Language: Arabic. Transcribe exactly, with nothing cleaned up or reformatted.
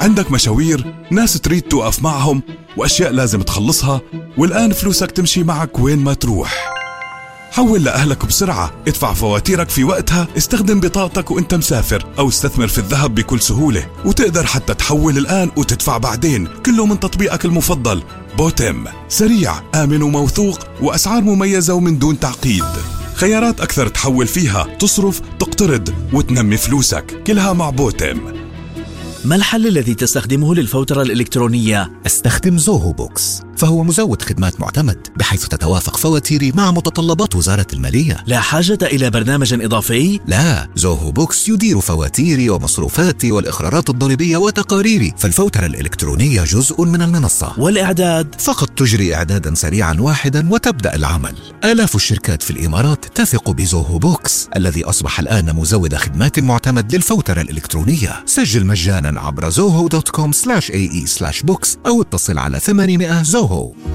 عندك مشاوير، ناس تريد توقف معهم، وأشياء لازم تخلصها، والآن فلوسك تمشي معك وين ما تروح. حول لأهلك بسرعة، ادفع فواتيرك في وقتها، استخدم بطاقتك وانت مسافر، أو استثمر في الذهب بكل سهولة، وتقدر حتى تحول الآن وتدفع بعدين، كله من تطبيقك المفضل بوتم. سريع، آمن وموثوق، وأسعار مميزة ومن دون تعقيد. خيارات أكثر تحول فيها، تصرف، تقترض، وتنمي فلوسك، كلها مع بوتم. ما الحل الذي تستخدمه للفوترة الإلكترونية؟ استخدم زوهو بوكس، فهو مزود خدمات معتمد بحيث تتوافق فواتيري مع متطلبات وزارة المالية. لا حاجة إلى برنامج إضافي؟ لا، زوهو بوكس يدير فواتيري ومصروفاتي والإقرارات الضريبية وتقاريري، فالفوترة الإلكترونية جزء من المنصة. والإعداد؟ فقط تجري إعدادا سريعا واحدا وتبدأ العمل. آلاف الشركات في الإمارات تثق بزوهو بوكس الذي أصبح الآن مزود خدمات معتمد للفوترة الإلكترونية. سجل مجانا عبر زوهو دوت كوم سلاش اي اي سلاش بوكس أو اتصل على ثمانمائة زوهو.